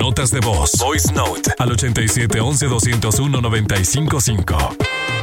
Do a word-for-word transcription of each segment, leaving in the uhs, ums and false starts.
notas de voz. Voice Note al ochenta y siete once doscientos uno noventa y cinco cinco.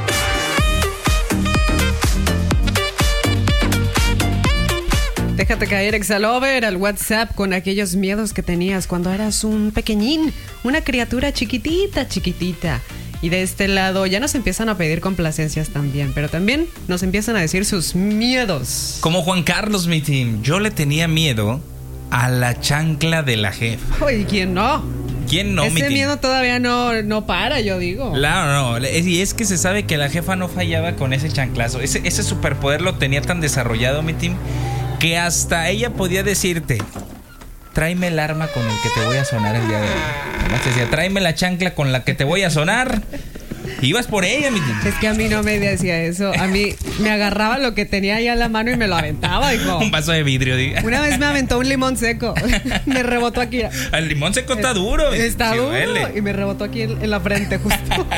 Déjate caer, Exalover, al WhatsApp con aquellos miedos que tenías cuando eras un pequeñín, una criatura chiquitita, chiquitita. Y de este lado ya nos empiezan a pedir complacencias también, pero también nos empiezan a decir sus miedos. Como Juan Carlos, mi team, yo le tenía miedo a la chancla de la jefa. Oye, ¿quién no? ¿Quién no, mi Ese team? miedo todavía no, no para, yo digo. Claro, no. Y es que se sabe que la jefa no fallaba con ese chanclazo. Ese, ese superpoder lo tenía tan desarrollado, mi team, que hasta ella podía decirte: tráeme el arma con el que te voy a sonar el día de hoy. Además te decía: tráeme la chancla con la que te voy a sonar. Ibas por ella, mi team. Es que a mí no me decía eso. A mí me agarraba lo que tenía ahí a la mano y me lo aventaba, hijo. Un vaso de vidrio, diga. Una vez me aventó un limón seco. Me rebotó aquí. El limón seco está duro. Está sí, duro. Duele. Y me rebotó aquí en, en la frente, justo.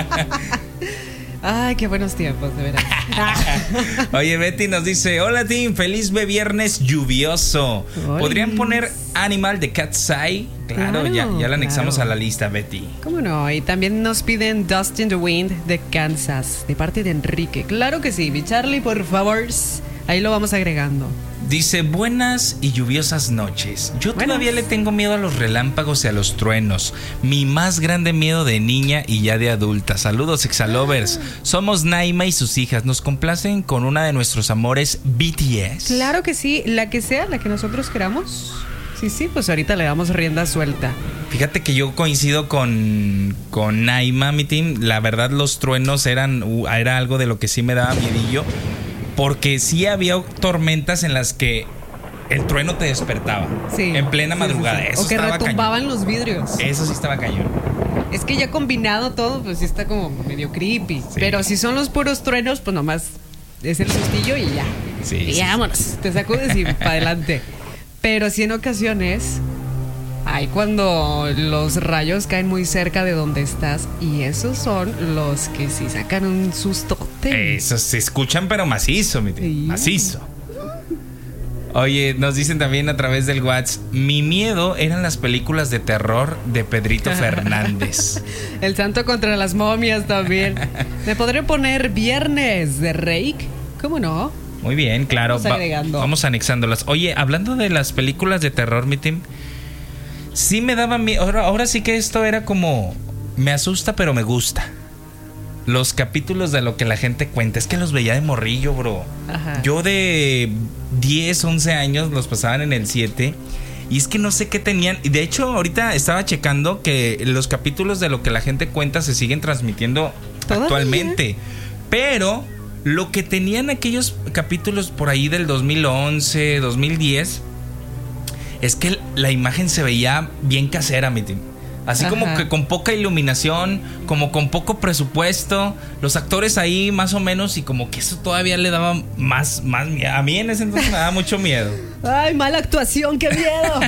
Ay, qué buenos tiempos, de veras. Oye, Betty nos dice: hola, team, feliz viernes lluvioso. Olis. ¿Podrían poner Animal de Cat's Eye? Claro, Claro, ya, ya la anexamos claro. a la lista, Betty. ¿Cómo no? Y también nos piden Dust in the Wind de Kansas, de parte de Enrique. Claro que sí, mi Charlie, por favor. Ahí lo vamos agregando. Dice: buenas y lluviosas noches. Yo Buenas. todavía le tengo miedo a los relámpagos y a los truenos. Mi más grande miedo de niña y ya de adulta. Saludos, Exalovers. Somos Naima y sus hijas. Nos complacen con una de nuestros amores, B T S. Claro que sí, la que sea, la que nosotros queramos. Sí, sí, pues ahorita le damos rienda suelta. Fíjate que yo coincido con, con Naima, mi team. La verdad, los truenos eran uh, era algo de lo que sí me daba miedillo. Porque sí había tormentas en las que el trueno te despertaba. Sí. En plena Sí, madrugada. sí, sí. Eso o que estaba retumbaban cañón. los vidrios. Eso sí estaba cañón. Es que ya combinado todo, pues sí está como medio creepy. Sí. Pero si son los puros truenos, pues nomás es el sustillo y ya. Sí, y sí, vámonos, te sacudes y para adelante. Pero sí en ocasiones, hay cuando los rayos caen muy cerca de donde estás y esos son los que sí sacan un sustote. Esos se escuchan, pero macizo, mi tío. Sí. Macizo. Oye, nos dicen también a través del WhatsApp: mi miedo eran las películas de terror de Pedrito Fernández. El santo contra las momias también. ¿Me podré poner Viernes de Rake? ¿Cómo no? Muy bien, claro. Vamos agregando. Va- vamos anexándolas. Oye, hablando de las películas de terror, mi team, sí me daba miedo. Ahora, ahora sí que esto era como: me asusta, pero me gusta. Los capítulos de lo que la gente cuenta. Es que los veía de morrillo, bro. Ajá. Yo de diez, once años los pasaban en el siete. Y es que no sé qué tenían. Y de hecho, ahorita estaba checando que los capítulos de lo que la gente cuenta se siguen transmitiendo ¿Todavía? actualmente. Pero lo que tenían aquellos capítulos por ahí del dos mil once, dos mil diez, es que la imagen se veía bien casera, mi team. Así Ajá. como que con poca iluminación, como con poco presupuesto, los actores ahí más o menos, y como que eso todavía le daba más, más miedo. A mí en ese entonces me daba mucho miedo. Ay, mala actuación, qué miedo.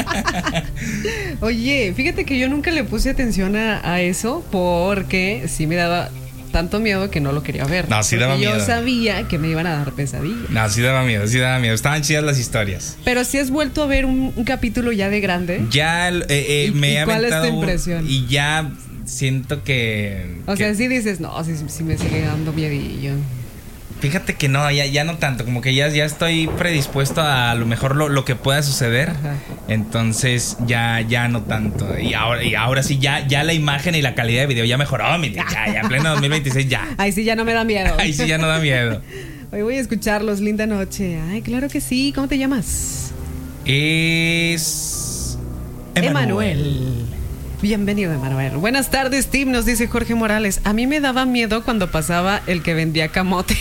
Oye, fíjate que yo nunca le puse atención a, a eso porque sí me daba tanto miedo que no lo quería ver. No, sí Porque daba yo miedo. sabía que me iban a dar pesadillas. No, sí daba miedo, sí daba miedo. Estaban chidas las historias. Pero si has vuelto a ver un, un capítulo ya de grande. Ya eh, eh, ¿Y- me y he cuál es tu aventado un- impresión? y ya siento que... O que- sea, sí dices, no, sí, sí me sigue dando miedillo. Fíjate que no, ya, ya no tanto, como que ya, ya estoy predispuesto a, a lo mejor lo, lo que pueda suceder. Ajá. Entonces ya, ya no tanto. Y ahora, y ahora sí, ya, ya la imagen y la calidad de video ya mejoró, mi tía. Ya, ya, en pleno dos mil veintiséis ya. Ahí sí ya no me da miedo. Ahí sí ya no da miedo. Hoy voy a escucharlos, linda noche. Ay, claro que sí. ¿Cómo te llamas? Es... Emanuel. Bienvenido, Emanuel. Buenas tardes, Tim, nos dice Jorge Morales. A mí me daba miedo cuando pasaba el que vendía camote.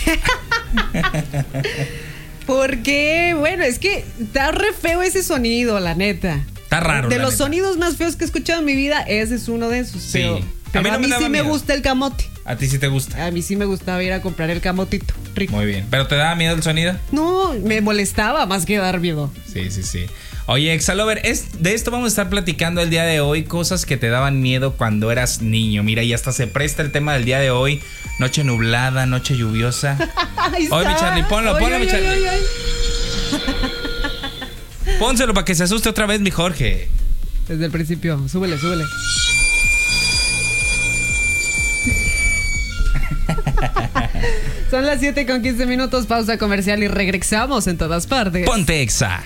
Porque, bueno, es que está re feo ese sonido, la neta. Está raro, De la los neta. sonidos más feos que he escuchado en mi vida, ese es uno de esos. Sí. Pero, A pero mí a no mí, me daba sí me miedo. gusta el camote. A ti sí te gusta. A mí sí me gustaba ir a comprar el camotito rico. Muy bien. ¿Pero te daba miedo el sonido? No, me molestaba más que dar miedo. Sí, sí, sí. Oye, Exalover, es, de esto vamos a estar platicando el día de hoy. Cosas que te daban miedo cuando eras niño. Mira, y hasta se presta el tema del día de hoy. Noche nublada, noche lluviosa. Ahí Oye, mi está. Charlie, ponlo, Oye, ponlo, mi oye, Charlie. oye, oye. Pónselo para que se asuste otra vez, mi Jorge. Desde el principio. Súbele, súbele. Son las siete con quince minutos, pausa comercial y regresamos en todas partes. Ponte Exa.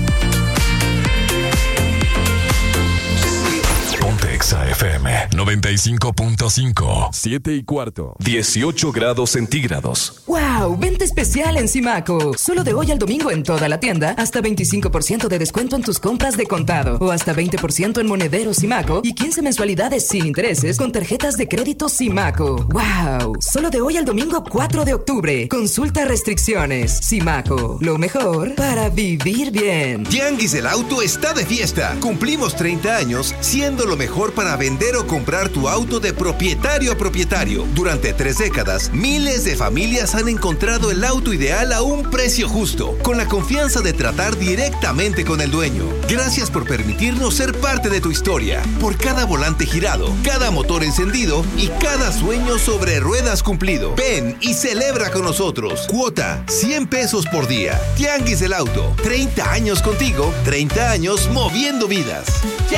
Ponte Exa F M noventa y cinco punto cinco. siete y cuarto. dieciocho grados centígrados. ¡Wow! Venta especial en Simaco. Solo de hoy al domingo en toda la tienda, hasta veinticinco por ciento de descuento en tus compras de contado. O hasta veinte por ciento en monedero Simaco y quince mensualidades sin intereses con tarjetas de crédito Simaco. ¡Wow! Solo de hoy al domingo cuatro de octubre. Consulta restricciones. Simaco. Lo mejor para vivir bien. Tianguis del Auto está de fiesta. Cumplimos treinta años siendo lo mejor para vender o comprar tu auto de propietario a propietario. Durante tres décadas, miles de familias han encontrado el auto ideal a un precio justo, con la confianza de tratar directamente con el dueño. Gracias por permitirnos ser parte de tu historia. Por cada volante girado, cada motor encendido y cada sueño sobre ruedas cumplido. Ven y celebra con nosotros. Cuota cien pesos por día. Tianguis del Auto. treinta años contigo, treinta años moviendo vidas.